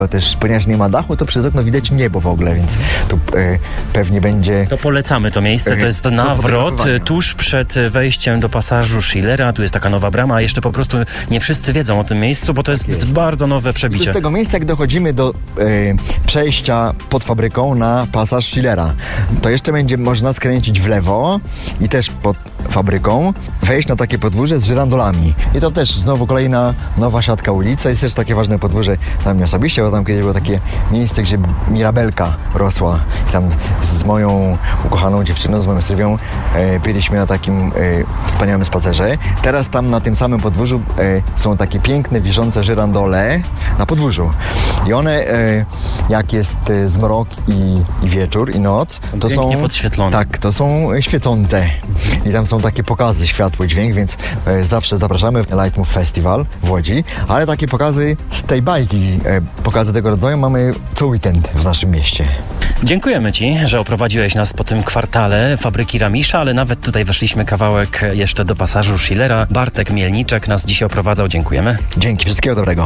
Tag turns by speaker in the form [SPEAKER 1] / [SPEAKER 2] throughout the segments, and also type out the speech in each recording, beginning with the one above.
[SPEAKER 1] Też, ponieważ nie ma dachu, to przez okno widać niebo w ogóle, więc tu pewnie będzie...
[SPEAKER 2] To polecamy to miejsce, to jest nawrot tuż przed wejściem do pasażu Schillera. Tu jest taka nowa brama, a jeszcze po prostu nie wszyscy wiedzą o tym miejscu, bo to jest bardzo nowe przebicie.
[SPEAKER 1] Z tego miejsca, jak dochodzimy do przejścia pod fabryką na pasaż Schillera, to jeszcze będzie można skręcić w lewo i też pod fabryką wejść na takie podwórze z żyrandolami. I to też znowu kolejna nowa siatka ulic. Jest też takie ważne podwórze dla mnie osobiście, bo tam kiedyś było takie miejsce, gdzie mirabelka rosła. I tam z moją ukochaną dziewczyną, z moją Sylwią byliśmy na takim wspaniałym spacerze. Teraz tam na tym samym podwórzu są takie piękne, wiszące żyrandole na podwórzu. I one, jak jest zmrok i wieczór, i noc, to są
[SPEAKER 2] podświetlone.
[SPEAKER 1] Tak, to są świecące. I tam są takie pokazy, światło, dźwięk, więc zawsze zapraszamy w Light Move Festival w Łodzi, ale takie pokazy z tej bajki, pokazy tego rodzaju mamy co weekend w naszym mieście.
[SPEAKER 2] Dziękujemy Ci, że oprowadziłeś nas po tym kwartale fabryki Ramisza, ale nawet tutaj weszliśmy kawałek jeszcze do pasażu Schillera. Bartek Mielniczek nas dzisiaj oprowadzał. Dziękujemy.
[SPEAKER 1] Dzięki, wszystkiego dobrego.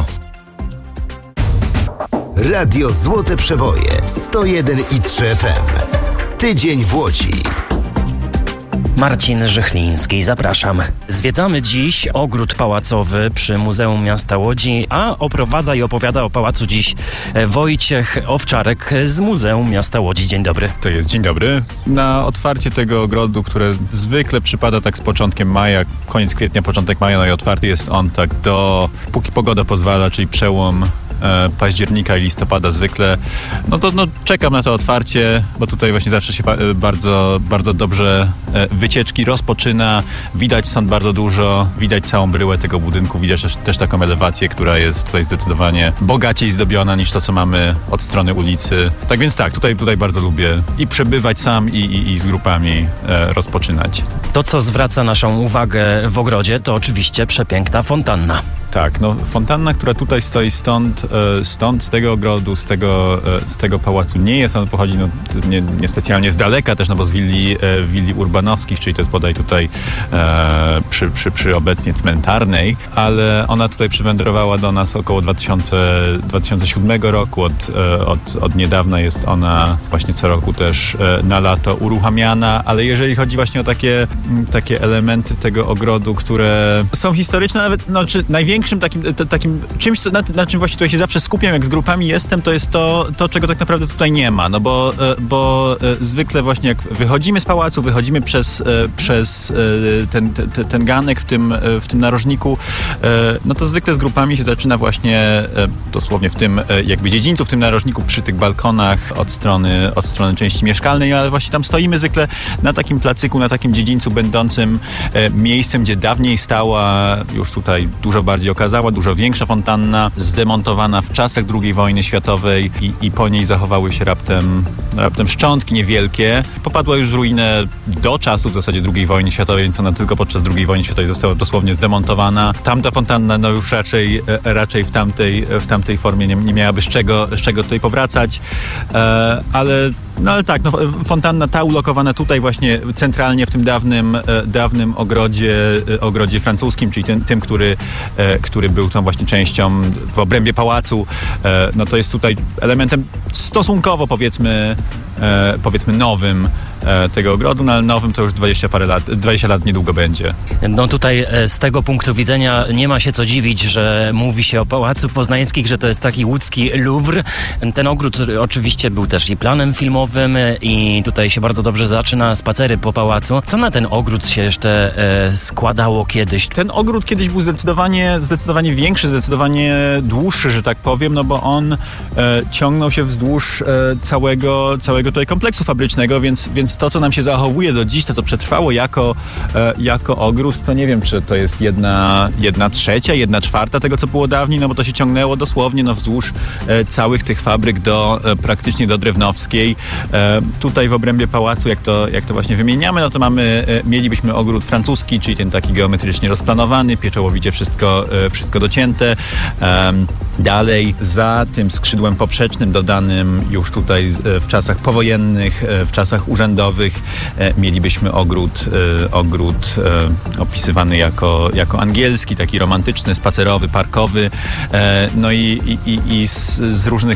[SPEAKER 3] Radio Złote Przeboje 101,3 FM. Tydzień w Łodzi.
[SPEAKER 2] Marcin Żychliński, zapraszam. Zwiedzamy dziś ogród pałacowy przy Muzeum Miasta Łodzi, a oprowadza i opowiada o pałacu dziś Wojciech Owczarek z Muzeum Miasta Łodzi. Dzień dobry.
[SPEAKER 4] To jest dzień dobry. Na otwarcie tego ogrodu, które zwykle przypada tak z początkiem maja, koniec kwietnia, początek maja, no i otwarty jest on tak póki pogoda pozwala, czyli przełom października i listopada zwykle, czekam na to otwarcie, bo tutaj właśnie zawsze się bardzo, bardzo dobrze wycieczki rozpoczyna. Widać stąd bardzo dużo, widać całą bryłę tego budynku, widać też taką elewację, która jest tutaj zdecydowanie bogaciej zdobiona niż to, co mamy od strony ulicy. Tak więc tak, tutaj bardzo lubię i przebywać sam i z grupami rozpoczynać.
[SPEAKER 2] To, co zwraca naszą uwagę w ogrodzie, to oczywiście przepiękna fontanna.
[SPEAKER 4] Tak, fontanna, która tutaj stoi stąd z tego ogrodu, z tego pałacu nie jest. On pochodzi niespecjalnie z daleka też, bo z willi urbanowskich, czyli to jest bodaj tutaj przy obecnie cmentarnej, ale ona tutaj przywędrowała do nas około 2007 roku. Od niedawna jest ona właśnie co roku też na lato uruchamiana, ale jeżeli chodzi właśnie o takie elementy tego ogrodu, które są historyczne, nawet czy największym takim czymś, na czym właśnie tutaj się zawsze skupiam, jak z grupami jestem, to jest to czego tak naprawdę tutaj nie ma, bo zwykle właśnie jak wychodzimy z pałacu, wychodzimy przez ten ganek w tym narożniku, to zwykle z grupami się zaczyna właśnie dosłownie w tym jakby dziedzińcu, w tym narożniku przy tych balkonach od strony części mieszkalnej, ale właśnie tam stoimy zwykle na takim placyku, na takim dziedzińcu będącym miejscem, gdzie dawniej stała już tutaj dużo bardziej okazała, dużo większa fontanna, zdemontowana w czasach II wojny światowej i po niej zachowały się raptem szczątki niewielkie. Popadła już w ruinę do czasów w zasadzie II wojny światowej, więc ona tylko podczas II wojny światowej została dosłownie zdemontowana. Tamta fontanna już raczej w tamtej formie nie miałaby z czego tutaj powracać, ale tak, fontanna ta ulokowana tutaj właśnie centralnie w tym dawnym ogrodzie francuskim, czyli tym, który był tą właśnie częścią w obrębie pałacu, to jest tutaj elementem stosunkowo powiedzmy nowym tego ogrodu, ale nowym to już 20 lat niedługo będzie.
[SPEAKER 2] Tutaj z tego punktu widzenia nie ma się co dziwić, że mówi się o Pałacu Poznańskich, że to jest taki łódzki Louvre. Ten ogród oczywiście był też i planem filmowym i tutaj się bardzo dobrze zaczyna spacery po pałacu. Co na ten ogród się jeszcze składało kiedyś?
[SPEAKER 4] Ten ogród kiedyś był zdecydowanie większy, zdecydowanie dłuższy, że tak powiem, bo on ciągnął się wzdłuż całego tutaj kompleksu fabrycznego, więc to, co nam się zachowuje do dziś, to, co przetrwało jako ogród, to nie wiem, czy to jest 1/3, 1/4 tego, co było dawniej, bo to się ciągnęło dosłownie wzdłuż całych tych fabryk praktycznie do Drewnowskiej. Tutaj w obrębie pałacu, jak to właśnie wymieniamy, to mielibyśmy ogród francuski, czyli ten taki geometrycznie rozplanowany, pieczołowicie wszystko docięte. Dalej za tym skrzydłem poprzecznym dodanym już tutaj w czasach powojennych, w czasach urzędowych, ogrodowych. Mielibyśmy ogród opisywany jako angielski, taki romantyczny, spacerowy, parkowy. No i z różnych